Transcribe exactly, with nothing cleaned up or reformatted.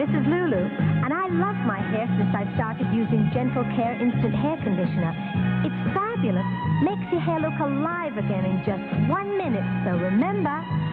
this is Lulu, and I love my hair since I've started using Gentle Care Instant Hair Conditioner. It's fabulous. Makes your hair look alive again in just one minute. So remember,